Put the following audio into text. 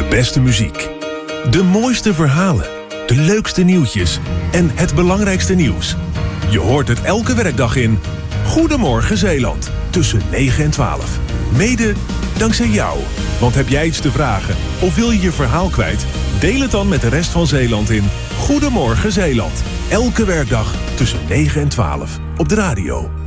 De beste muziek. De mooiste verhalen. De leukste nieuwtjes. En het belangrijkste nieuws. Je hoort het elke werkdag in Goedemorgen Zeeland. Tussen 9 en 12. Mede dankzij jou. Want heb jij iets te vragen of wil je je verhaal kwijt? Deel het dan met de rest van Zeeland in Goedemorgen Zeeland. Elke werkdag tussen 9 en 12 op de radio.